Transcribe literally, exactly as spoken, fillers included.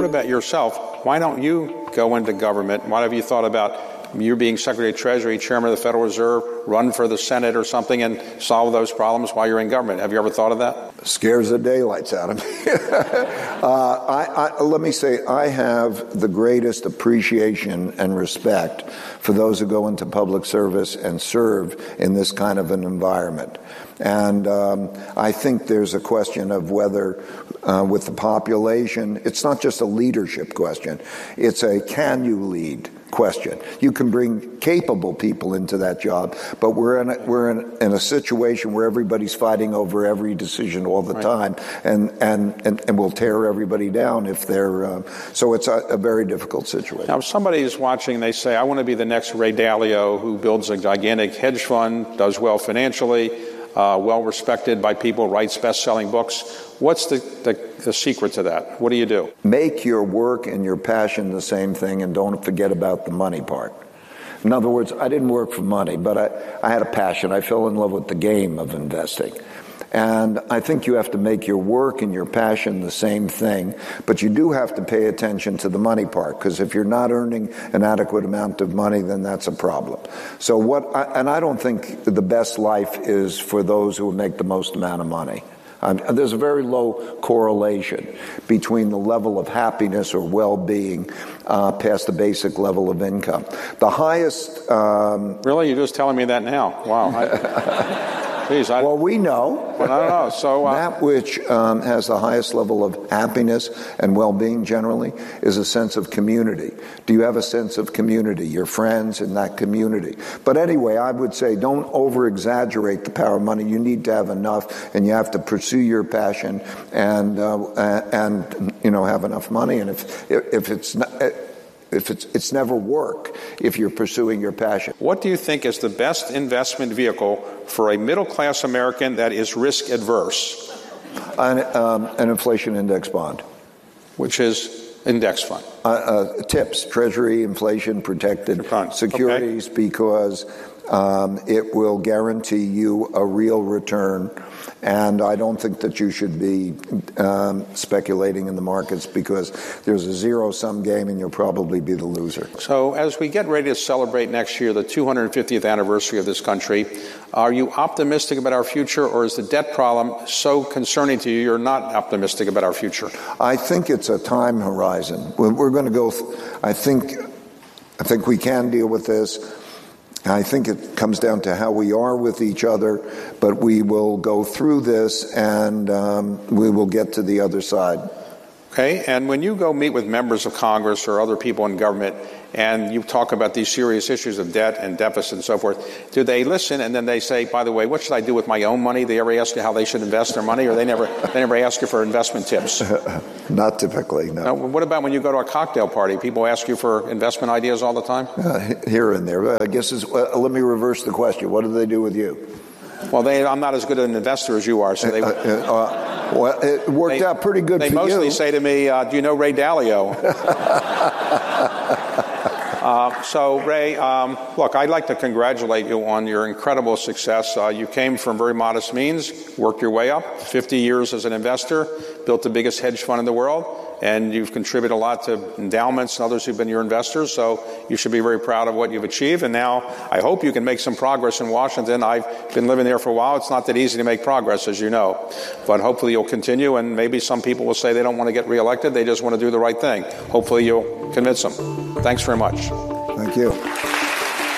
about yourself, why don't you go into government? What have you thought about you being Secretary of Treasury, Chairman of the Federal Reserve, run for the Senate or something and solve those problems while you're in government? Have you ever thought of that? Scares the daylights out of me. uh, I, I, let me say, I have the greatest appreciation and respect for those who go into public service and serve in this kind of an environment. And um, I think there's a question of whether, uh, with the population, it's not just a leadership question. It's a can you lead question. You can bring capable people into that job, but we're in a, we're in, in a situation where everybody's fighting over every decision all the right. time, and, and, and, and will tear everybody down if they're, uh, so it's a, a very difficult situation. Now, if somebody is watching, they say, I want to be the next Ray Dalio who builds a gigantic hedge fund, does well financially, uh, well respected by people, writes best-selling books. What's the, the, the secret to that? What do you do? Make your work and your passion the same thing, and don't forget about the money part. In other words, I didn't work for money, but I, I had a passion. I fell in love with the game of investing. And I think you have to make your work and your passion the same thing, but you do have to pay attention to the money part, because if you're not earning an adequate amount of money, then that's a problem. So what, I, and I don't think the best life is for those who make the most amount of money. Um, there's a very low correlation between the level of happiness or well-being uh, past the basic level of income. The highest... Um, really? You're just telling me that now? Wow. I, geez, I, well, we know. Well, I don't know. So, uh, that which um, has the highest level of happiness and well-being generally is a sense of community. Do you have a sense of community, your friends in that community? But anyway, I would say don't over-exaggerate the power of money. You need to have enough, and you have to pursue your passion and uh, and you know have enough money. And if if it's not, if it's it's never work if you're pursuing your passion. What do you think is the best investment vehicle for a middle-class American that is risk adverse? An, um, an inflation index bond, which is index fund. Uh, uh, TIPS, Treasury inflation protected securities, okay. because um, it will guarantee you a real return. And I don't think that you should be um, speculating in the markets, because there's a zero-sum game and you'll probably be the loser. So as we get ready to celebrate next year the two hundred fiftieth anniversary of this country, are you optimistic about our future, or is the debt problem so concerning to you you're not optimistic about our future? I think it's a time horizon. We're going to go, th- I think, I think we can deal with this. I think it comes down to how we are with each other, but we will go through this and um, we will get to the other side. Okay, and when you go meet with members of Congress or other people in government and you talk about these serious issues of debt and deficit and so forth, do they listen and then they say, by the way, what should I do with my own money? They ever ask you how they should invest their money, or they never they never ask you for investment tips? Not typically, no. Now, what about when you go to a cocktail party? People ask you for investment ideas all the time? Uh, here and there. I guess it's, uh, let me reverse the question. What do they do with you? Well, they, I'm not as good an investor as you are, so they... Uh, uh, well, it worked they, out pretty good for you. They mostly say to me, uh, do you know Ray Dalio? uh, so, Ray, um, look, I'd like to congratulate you on your incredible success. Uh, you came from very modest means, worked your way up, fifty years as an investor, built the biggest hedge fund in the world, and you've contributed a lot to endowments and others who've been your investors, so you should be very proud of what you've achieved. And now I hope you can make some progress in Washington. I've been living there for a while. It's not that easy to make progress, as you know. But hopefully you'll continue, and maybe some people will say they don't want to get reelected. They just want to do the right thing. Hopefully you'll convince them. Thanks very much. Thank you.